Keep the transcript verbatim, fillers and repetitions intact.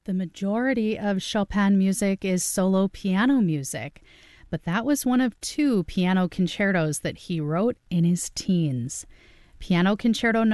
The majority of Chopin music is solo piano music, but that was one of two piano concertos that he wrote in his teens. Piano Concerto